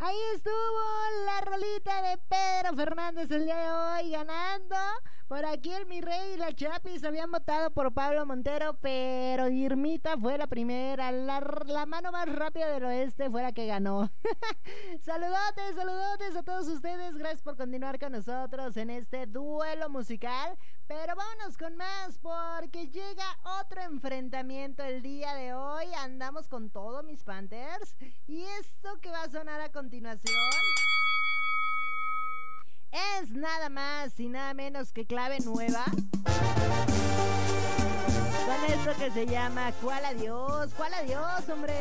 Ahí estuvo la rolita de Pedro Fernández el día de hoy ganando. Por aquí el Mi Rey y la Chapis habían votado por Pablo Montero, pero Irmita fue la primera. La mano más rápida del oeste fue la que ganó. Saludotes a todos ustedes. Gracias por continuar con nosotros en este duelo musical. Pero vámonos con más porque llega otro enfrentamiento el día de hoy. Andamos con todo, mis Panthers. Y esto que va a sonar a continuación es nada más y nada menos que Clave Nueva. Con esto que se llama ¿Cuál adiós? ¿Cuál adiós, hombre?